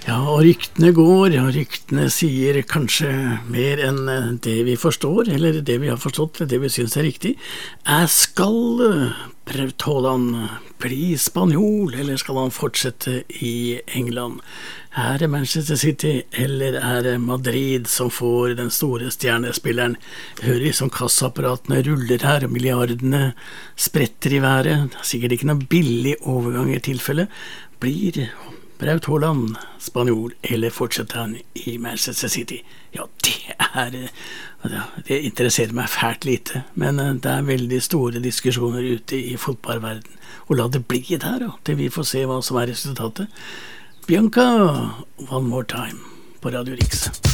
Ja, og ryktene går, og ryktene sier kanskje mer enn det vi forstår, eller det vi har forstått, det vi synes er riktig. Skal Braut Haaland bli spanjol, eller skal han fortsette i England? Det Manchester City, eller det Madrid som får den store stjernespilleren? Hører liksom kassaapparatene ruller her, og milliardene spretter i været. Det sikkert ikke noe billig overgang i tilfelle. Blir Braut Haaland spanjol, eller fortsetter han i Manchester City? Ja, det interesserer meg fælt lite, men det veldig store diskusjoner ute i fotballverden. Og la det bli der, til vi får se hva som resultatet. Bianca, One More Time på Radio Riks.